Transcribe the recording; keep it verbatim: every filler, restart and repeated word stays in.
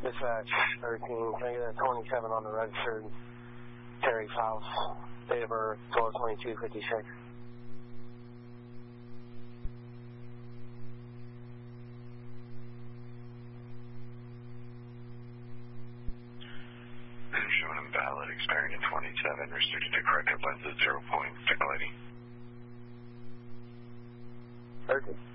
Dispatch thirteen, can I get a twenty-seven on the registered Terry's house? Date of birth twelve twenty-two fifty-six. Showing invalid, expiring at twenty-seven, restricted to corrective lenses zero point, signal lady. thirteen.